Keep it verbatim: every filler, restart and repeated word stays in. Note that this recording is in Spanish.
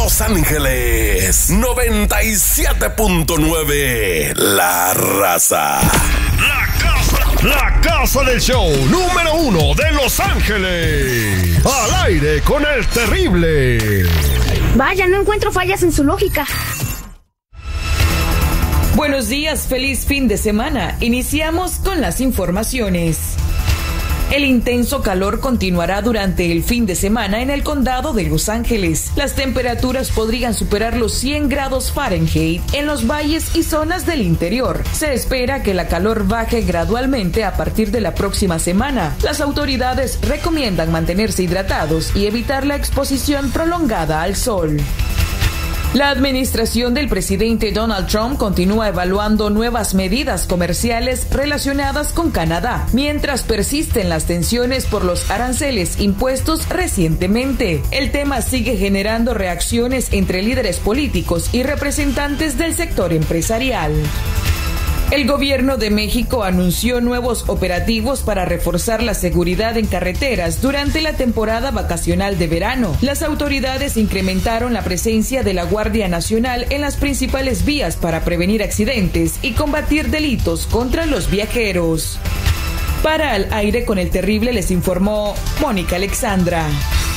Los Ángeles, noventa y siete punto nueve, La Raza. La casa, la casa del show número uno de Los Ángeles. Al aire con el terrible. Vaya, no encuentro fallas en su lógica. Buenos días, feliz fin de semana. Iniciamos con las informaciones. El intenso calor continuará durante el fin de semana en el condado de Los Ángeles. Las temperaturas podrían superar los cien grados Fahrenheit en los valles y zonas del interior. Se espera que la calor baje gradualmente a partir de la próxima semana. Las autoridades recomiendan mantenerse hidratados y evitar la exposición prolongada al sol. La administración del presidente Donald Trump continúa evaluando nuevas medidas comerciales relacionadas con Canadá, mientras persisten las tensiones por los aranceles impuestos recientemente. El tema sigue generando reacciones entre líderes políticos y representantes del sector empresarial. El gobierno de México anunció nuevos operativos para reforzar la seguridad en carreteras durante la temporada vacacional de verano. Las autoridades incrementaron la presencia de la Guardia Nacional en las principales vías para prevenir accidentes y combatir delitos contra los viajeros. Para Al Aire con el Terrible les informó Mónica Alexandra.